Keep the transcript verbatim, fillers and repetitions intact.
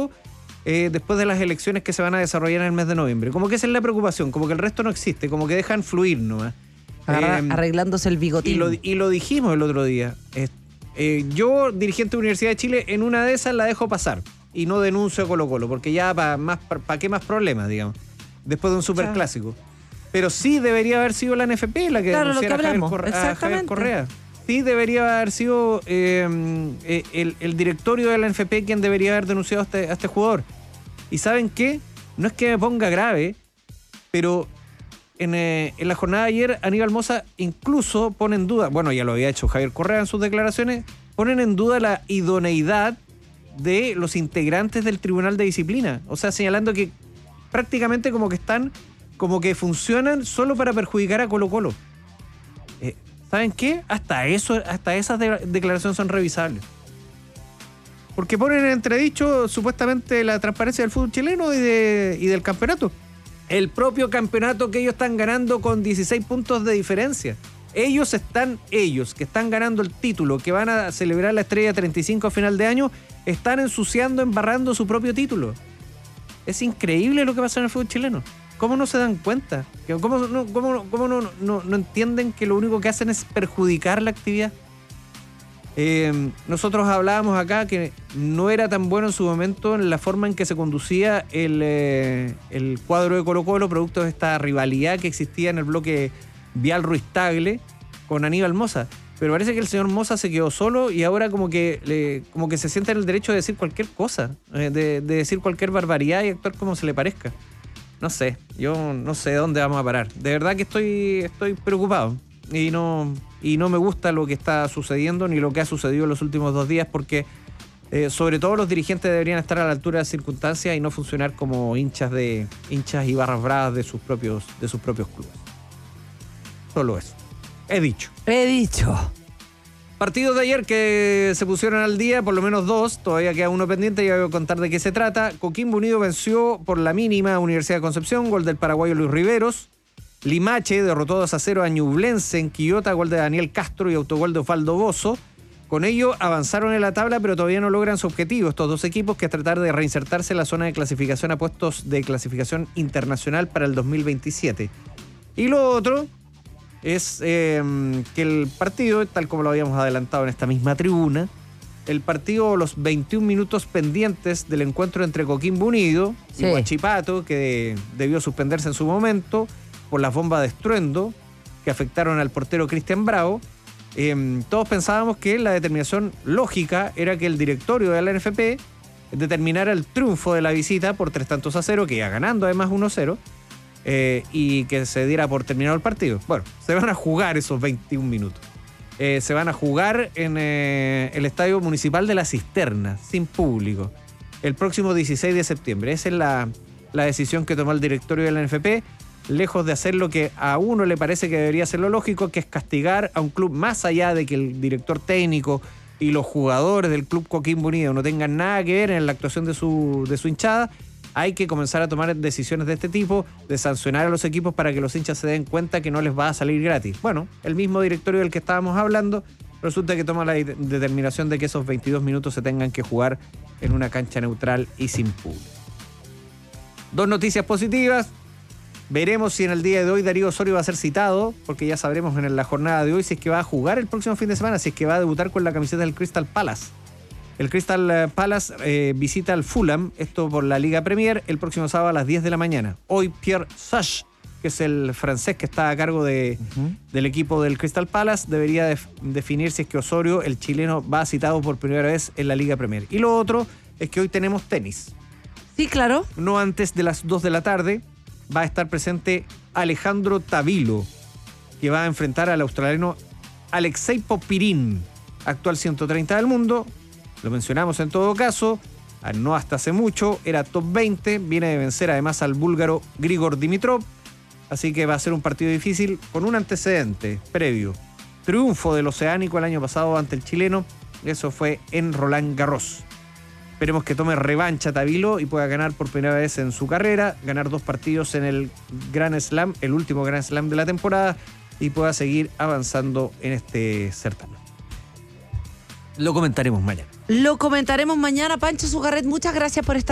político eh, después de las elecciones que se van a desarrollar en el mes de noviembre. Como que esa es la preocupación, como que el resto no existe, como que dejan fluir nomás. Agarra, eh, arreglándose el bigotín. Y lo, y lo dijimos el otro día. Eh, eh, yo, dirigente de Universidad de Chile, en una de esas la dejo pasar y no denuncio a Colo Colo, porque ya para más para pa qué más problemas, digamos, después de un superclásico. Pero sí debería haber sido la N F P la que claro, denunciara lo que hablamos. a Javier, Cor a Exactamente. Javier Correa. Sí debería haber sido eh, eh, el, el directorio de la N F P quien debería haber denunciado a este, a este jugador. ¿Y saben qué? No es que me ponga grave, pero en, eh, en la jornada de ayer Aníbal Mosa incluso pone en duda, bueno, ya lo había hecho Javier Correa en sus declaraciones, ponen en duda la idoneidad de los integrantes del Tribunal de Disciplina. O sea, señalando que prácticamente como que están, como que funcionan solo para perjudicar a Colo Colo. Eh, ¿Saben qué? Hasta eso, hasta esas de declaraciones son revisables. Porque ponen en entredicho supuestamente la transparencia del fútbol chileno y, de, y del campeonato. El propio campeonato que ellos están ganando con dieciséis puntos de diferencia. Ellos están, ellos que están ganando el título, que van a celebrar la Estrella treinta y cinco a final de año, están ensuciando, embarrando su propio título. Es increíble lo que pasa en el fútbol chileno. ¿Cómo no se dan cuenta? ¿Cómo, no, cómo, cómo no, no, no entienden que lo único que hacen es perjudicar la actividad? Eh, nosotros hablábamos acá que no era tan bueno en su momento en la forma en que se conducía el, eh, el cuadro de Colo Colo, producto de esta rivalidad que existía en el bloque Vial Ruiz Tagle con Aníbal Mosa. Pero parece que el señor Mosa se quedó solo y ahora como que, le, como que se siente en el derecho de decir cualquier cosa, eh, de, de decir cualquier barbaridad y actuar como se le parezca. No sé, yo no sé dónde vamos a parar. De verdad que estoy, estoy preocupado y no, y no me gusta lo que está sucediendo ni lo que ha sucedido en los últimos dos días porque eh, sobre todo los dirigentes deberían estar a la altura de las circunstancias y no funcionar como hinchas de hinchas y barras bravas de sus propios, de sus propios clubes. Solo eso. He dicho. He dicho. Partidos de ayer que se pusieron al día, por lo menos dos, todavía queda uno pendiente y voy a contar de qué se trata. Coquimbo Unido venció por la mínima a Universidad de Concepción, gol del paraguayo Luis Riveros. Limache derrotó dos a cero a Ñublense en Quillota, gol de Daniel Castro y autogol de Osvaldo Bozo. Con ello avanzaron en la tabla, pero todavía no logran su objetivo. Estos dos equipos que tratar de reinsertarse en la zona de clasificación a puestos de clasificación internacional para el dos mil veintisiete. Y lo otro es eh, que el partido, tal como lo habíamos adelantado en esta misma tribuna, el partido, los veintiún minutos pendientes del encuentro entre Coquimbo Unido sí. y Huachipato, que debió suspenderse en su momento por las bombas de estruendo que afectaron al portero Cristian Bravo, eh, todos pensábamos que la determinación lógica era que el directorio de la N F P determinara el triunfo de la visita por tres tantos a cero, que iba ganando además uno cero, Eh, y que se diera por terminado el partido. Bueno, se van a jugar esos veintiún minutos. Eh, se van a jugar en eh, el Estadio Municipal de La Cisterna, sin público, el próximo dieciséis de septiembre. Esa es la, la decisión que tomó el directorio de la N F P, lejos de hacer lo que a uno le parece que debería ser lo lógico, que es castigar a un club más allá de que el director técnico y los jugadores del club Coquimbo Unido no tengan nada que ver en la actuación de su, de su hinchada. Hay que comenzar a tomar decisiones de este tipo, de sancionar a los equipos para que los hinchas se den cuenta que no les va a salir gratis. Bueno, el mismo directorio del que estábamos hablando resulta que toma la de- determinación de que esos veintidós minutos se tengan que jugar en una cancha neutral y sin público. Dos noticias positivas. Veremos si en el día de hoy Darío Osorio va a ser citado, porque ya sabremos en la jornada de hoy si es que va a jugar el próximo fin de semana, si es que va a debutar con la camiseta del Crystal Palace. El Crystal Palace eh, visita al Fulham, esto por la Liga Premier, el próximo sábado a las diez de la mañana. Hoy Pierre Sage, que es el francés que está a cargo de, uh-huh. del equipo del Crystal Palace, debería def- definir si es que Osorio, el chileno, va citado por primera vez en la Liga Premier. Y lo otro es que hoy tenemos tenis. Sí, claro. No antes de las dos de la tarde va a estar presente Alejandro Tavilo, que va a enfrentar al australiano Alexei Popirín, actual ciento treinta del mundo. Lo mencionamos en todo caso, no hasta hace mucho, era top veinte, viene de vencer además al búlgaro Grigor Dimitrov, así que va a ser un partido difícil con un antecedente previo. Triunfo del oceánico el año pasado ante el chileno, eso fue en Roland Garros. Esperemos que tome revancha Tavilo y pueda ganar por primera vez en su carrera, ganar dos partidos en el Grand Slam, el último Grand Slam de la temporada, y pueda seguir avanzando en este certamen. Lo comentaremos mañana. Lo comentaremos mañana. Pancho Sugarret, muchas gracias por estar